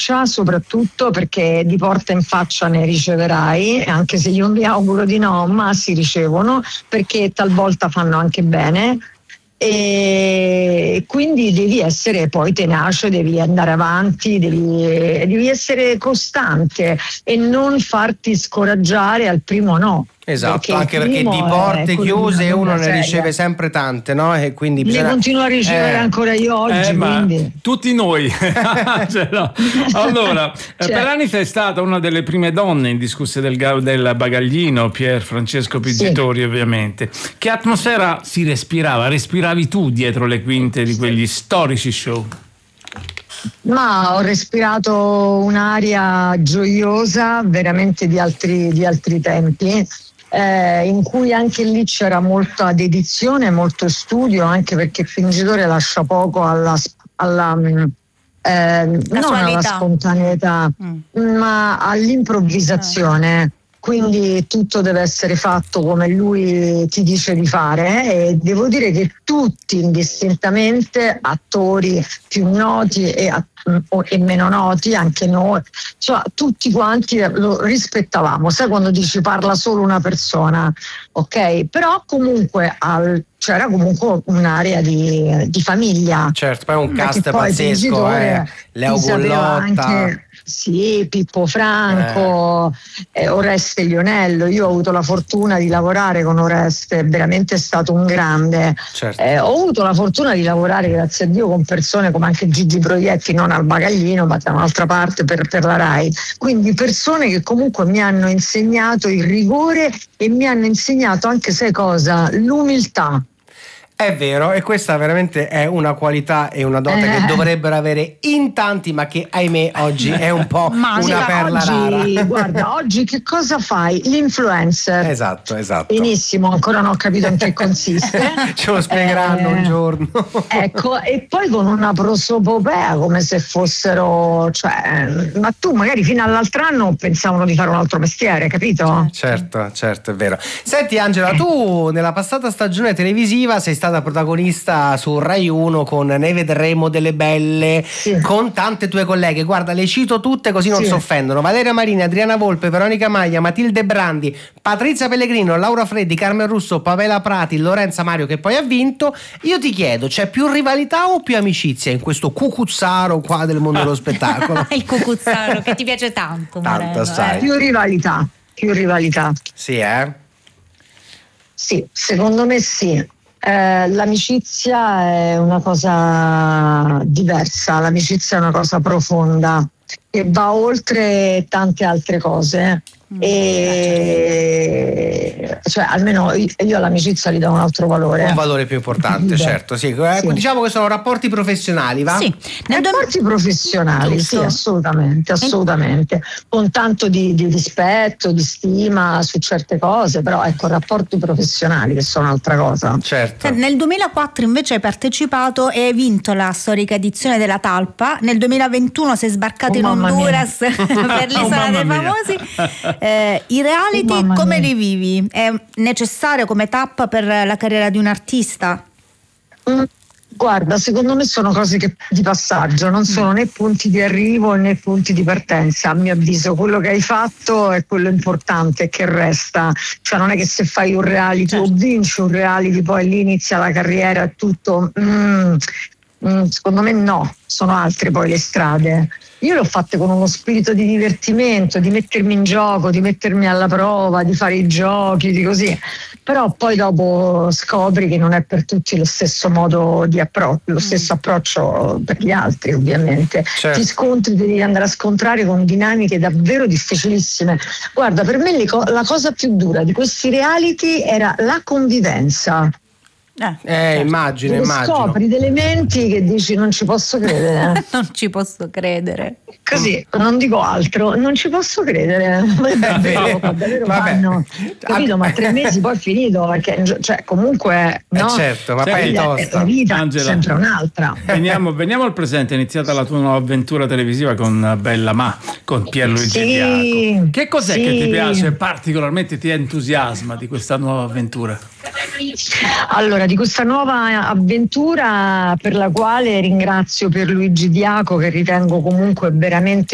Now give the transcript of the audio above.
tenacia, soprattutto perché di porta in faccia ne riceverai, anche se io mi auguro di no, ma si ricevono, perché talvolta fanno anche bene. E quindi devi essere poi tenace, devi andare avanti, devi essere costante e non farti scoraggiare al primo no. Esatto, anche perché di porte chiuse uno ne riceve sempre tante, no? E quindi ne continuo a ricevere ancora io oggi, quindi. Tutti noi. Cioè, no. Allora, per anni sei stata una delle prime donne indiscusse del bagaglino, Pier Francesco Pigitori, ovviamente. Che atmosfera si respiravi tu dietro le quinte di quegli storici show? Ma ho respirato un'aria gioiosa, veramente di altri tempi, in cui anche lì c'era molta dedizione, molto studio, anche perché il fingitore lascia poco non alla spontaneità, ma all'improvvisazione. Quindi tutto deve essere fatto come lui ti dice di fare, e devo dire che tutti indistintamente, attori più noti e meno noti, anche noi, cioè tutti quanti lo rispettavamo. Sai quando dici parla solo una persona, ok? Però comunque c'era comunque un'area di famiglia. Certo, poi un cast pazzesco, Leo Gullotta. Sì, Pippo Franco, Oreste Lionello. Io ho avuto la fortuna di lavorare con Oreste, è veramente stato un grande. Certo. Ho avuto la fortuna di lavorare, grazie a Dio, con persone come anche Gigi Proietti, non al bagaglino ma da un'altra parte per la Rai. Quindi persone che comunque mi hanno insegnato il rigore e mi hanno insegnato anche, sai cosa? L'umiltà. È vero, e questa veramente è una qualità e una dote che dovrebbero avere in tanti, ma che ahimè oggi è un po' una perla rara. Guarda, oggi che cosa fai? L'influencer. Esatto. Benissimo, ancora non ho capito in che consiste. Ce lo spiegheranno un giorno. Ecco, e poi con una prosopopea come se fossero, ma tu magari fino all'altro anno pensavano di fare un altro mestiere, capito? Certo, è vero. Senti Angela, tu nella passata stagione televisiva sei stata protagonista su Rai 1 con Ne vedremo delle belle, con tante tue colleghe. Guarda, le cito tutte così non si offendono: Valeria Marini, Adriana Volpe, Veronica Maglia, Matilde Brandi, Patrizia Pellegrino, Laura Freddi, Carmen Russo, Pamela Prati, Lorenza Mario, che poi ha vinto. Io ti chiedo, c'è più rivalità o più amicizia in questo cucuzzaro qua del mondo dello spettacolo? Il cucuzzaro che ti piace tanto, sai. Più rivalità. Sì, Sì, secondo me sì. L'amicizia è una cosa diversa, l'amicizia è una cosa profonda che va oltre tante altre cose. E almeno io all'amicizia gli do un altro valore. Un valore più importante, certo. Sì. Diciamo che sono rapporti professionali, va? Sì. Rapporti professionali, sì, assolutamente. Con tanto di rispetto, di stima su certe cose, però ecco, rapporti professionali che sono un'altra cosa. Certo. Nel 2004 invece hai partecipato e hai vinto la storica edizione della Talpa. Nel 2021 sei sbarcato in Honduras per l'Isola dei Famosi. I reality come li vivi? È necessario come tappa per la carriera di un artista? Guarda, secondo me sono cose di passaggio, non sono né punti di arrivo né punti di partenza. A mio avviso quello che hai fatto è quello importante che resta, cioè non è che se fai un reality o vinci un reality poi lì inizia la carriera e tutto. Secondo me no, sono altre poi le strade. Io le ho fatte con uno spirito di divertimento, di mettermi in gioco, di mettermi alla prova, di fare i giochi, di così. Però poi dopo scopri che non è per tutti lo stesso modo di approccio, lo stesso approccio per gli altri, ovviamente. Certo. Ti scontri, devi andare a scontrare con dinamiche davvero difficilissime. Guarda, per me la cosa più dura di questi reality era la convivenza. Immagino. Scopri delle menti che dici non ci posso credere. Non ci posso credere. Così, non dico altro, non ci posso credere. Davvero fanno, capito? Ma 3 mesi poi è finito, perché comunque no. Certo, ma poi la vita Angela, è sempre un'altra. Veniamo al presente. È iniziata la tua nuova avventura televisiva con Bella Ma, con Pierluigi Diaco. Che cos'è che ti piace particolarmente, ti entusiasma di questa nuova avventura? Allora, di questa nuova avventura, per la quale ringrazio Pierluigi Diaco, che ritengo comunque veramente